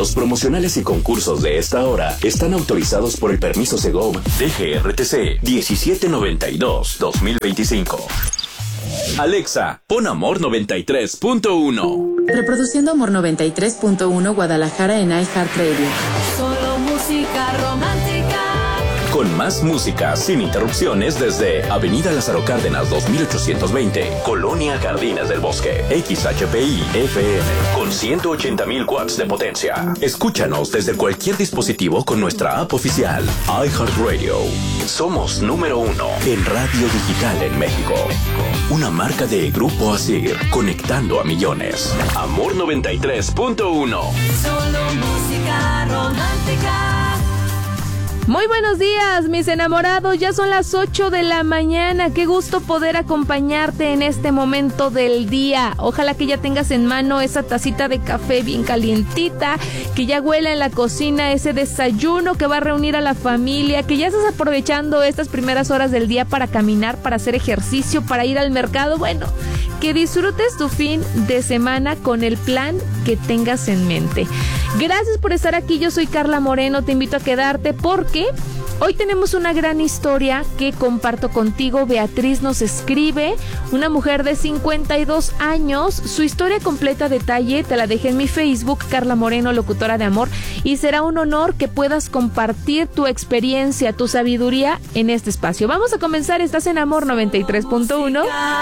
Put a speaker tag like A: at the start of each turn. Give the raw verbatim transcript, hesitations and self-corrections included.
A: Los promocionales y concursos de esta hora están autorizados por el permiso Segov D G R T C diecisiete noventa y dos dos mil veinticinco. Alexa, pon Amor noventa y tres punto uno.
B: Reproduciendo Amor noventa y tres punto uno Guadalajara en iHeartRadio.
C: Solo música romántica.
A: Con más música sin interrupciones desde Avenida Lázaro Cárdenas dos mil ochocientos veinte, Colonia Jardines del Bosque, X H P I F M, con ciento ochenta mil watts de potencia. Escúchanos desde cualquier dispositivo con nuestra app oficial, iHeartRadio. Somos número uno en radio digital en México. Una marca de Grupo Asir, conectando a millones. Amor noventa y tres punto uno.
C: Solo música romántica.
D: Muy buenos días, mis enamorados. Ya son las ocho de la mañana. Qué gusto poder acompañarte en este momento del día. Ojalá que ya tengas en mano esa tacita de café bien calientita, que ya huela en la cocina ese desayuno que va a reunir a la familia, que ya estás aprovechando estas primeras horas del día para caminar, para hacer ejercicio, para ir al mercado. Bueno, que disfrutes tu fin de semana con el plan que tengas en mente. Gracias por estar aquí. Yo soy Carla Moreno. Te invito a quedarte porque hoy tenemos una gran historia que comparto contigo. Beatriz nos escribe, una mujer de cincuenta y dos años. Su historia completa, detalle, te la dejé en mi Facebook, Carla Moreno, locutora de amor, y será un honor que puedas compartir tu experiencia, tu sabiduría en este espacio. Vamos a comenzar. Estás en Amor noventa y tres punto uno.